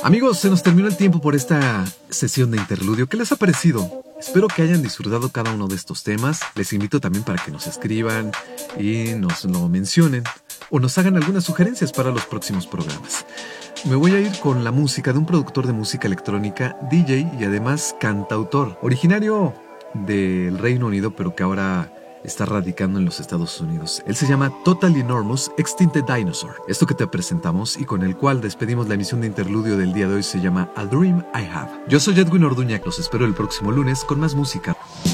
Amigos, se nos terminó el tiempo por esta sesión de interludio. ¿Qué les ha parecido? Espero que hayan disfrutado cada uno de estos temas. Les invito también para que nos escriban y nos lo mencionen o nos hagan algunas sugerencias para los próximos programas. Me voy a ir con la música de un productor de música electrónica, DJ y además cantautor, originario del Reino Unido, pero que ahora está radicando en los Estados Unidos. Él se llama Totally Enormous Extincted Dinosaur. Esto que te presentamos y con el cual despedimos la emisión de interludio del día de hoy se llama A Dream I Have. Yo soy Edwin Orduña, los espero el próximo lunes con más música.